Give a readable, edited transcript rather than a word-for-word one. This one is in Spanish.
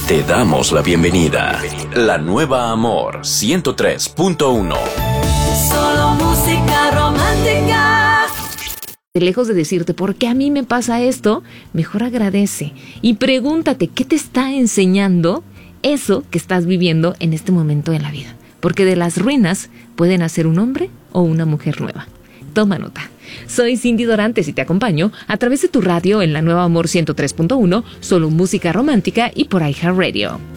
Te damos la bienvenida. La nueva Amor 103.1. Solo música romántica. Lejos de decirte por qué a mí me pasa esto, mejor agradece y pregúntate qué te está enseñando eso que estás viviendo en este momento de la vida. Porque de las ruinas pueden hacer un hombre o una mujer nueva. Toma nota. Soy Cindy Dorantes y te acompaño a través de tu radio en la nueva Amor 103.1, solo música romántica y por iHeartRadio.